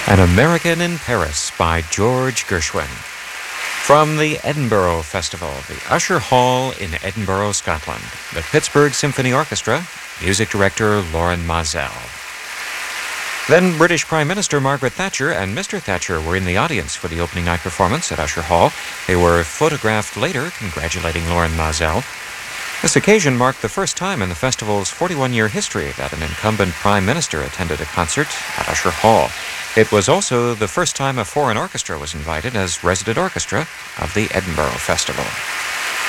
An American in Paris by George Gershwin. From the Edinburgh Festival, the Usher Hall in Edinburgh, Scotland. The Pittsburgh Symphony Orchestra, music director Lauren Mazel. Then British Prime Minister Margaret Thatcher and Mr. Thatcher were in the audience for the opening night performance at Usher Hall. They were photographed later, congratulating Lauren Mazel. This occasion marked the first time in the festival's 41-year history that an incumbent prime minister attended a concert at Usher Hall. It was also the first time a foreign orchestra was invited as resident orchestra of the Edinburgh Festival.